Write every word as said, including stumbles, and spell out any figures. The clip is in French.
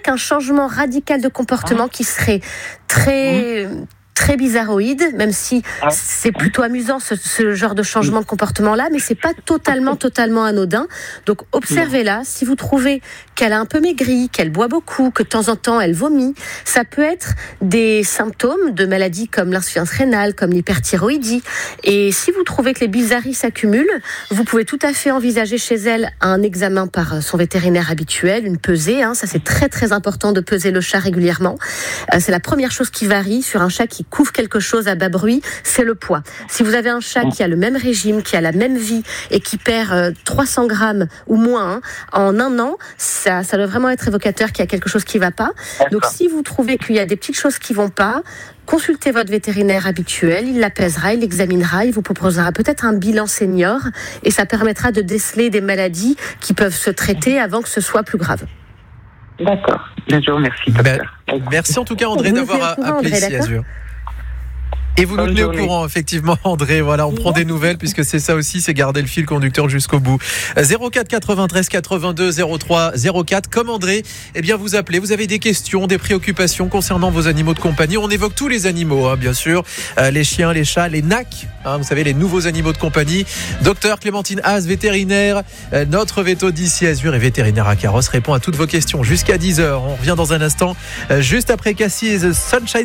qu'un changement radical de comportement qui serait très... Mmh. très bizarroïde, même si c'est plutôt amusant ce, ce genre de changement de comportement-là, mais c'est pas totalement, totalement anodin. Donc observez-la. Si vous trouvez qu'elle a un peu maigri, qu'elle boit beaucoup, que de temps en temps elle vomit, ça peut être des symptômes de maladies comme l'insuffisance rénale, comme l'hyperthyroïdie. Et si vous trouvez que les bizarreries s'accumulent, vous pouvez tout à fait envisager chez elle un examen par son vétérinaire habituel, une pesée. Hein, ça c'est très très important de peser le chat régulièrement. Euh, c'est la première chose qui varie sur un chat qui couvre quelque chose à bas bruit, c'est le poids. Si vous avez un chat qui a le même régime, qui a la même vie et qui perd euh, trois cents grammes ou moins hein, en un an, ça, ça doit vraiment être évocateur qu'il y a quelque chose qui ne va pas. Donc si vous trouvez qu'il y a des petites choses qui ne vont pas, consultez votre vétérinaire habituel, il la pèsera, il l'examinera, il vous proposera peut-être un bilan senior et ça permettra de déceler des maladies qui peuvent se traiter avant que ce soit plus grave. D'accord, je vous remercie. Ben, merci en tout cas André d'avoir appelé ici Azur. Et vous nous tenez au courant, effectivement, André. Voilà, on prend des nouvelles, puisque c'est ça aussi, c'est garder le fil conducteur jusqu'au bout. zéro quatre quatre-vingt-treize quatre-vingt-deux zéro trois zéro quatre. Comme André, eh bien, vous appelez. Vous avez des questions, des préoccupations concernant vos animaux de compagnie. On évoque tous les animaux, hein, bien sûr. Euh, les chiens, les chats, les nacs. Hein, vous savez, les nouveaux animaux de compagnie. Docteur Clémentine Haas, vétérinaire. Euh, notre veto d'ici Azur et vétérinaire à Carrosse répond à toutes vos questions jusqu'à dix heures. On revient dans un instant, euh, juste après Cassie et The Sunshine